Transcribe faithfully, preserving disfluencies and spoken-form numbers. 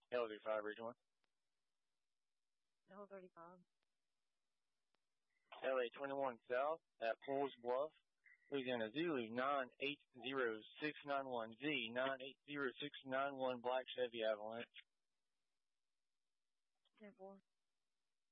L thirty-five, Bridge one. L thirty-five. L A twenty-one South at Pools Bluff, Louisiana Zulu nine eight zero six nine one Z nine eight zero six nine one Black Chevy Avalanche. ten four.